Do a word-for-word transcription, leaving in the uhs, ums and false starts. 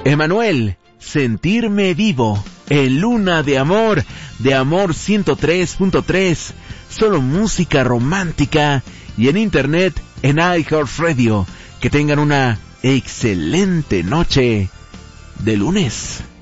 Emanuel, Sentirme Vivo, en Luna de Amor, de Amor ciento tres punto tres, solo música romántica, y en internet, en iHeartRadio. Que tengan una excelente noche de lunes.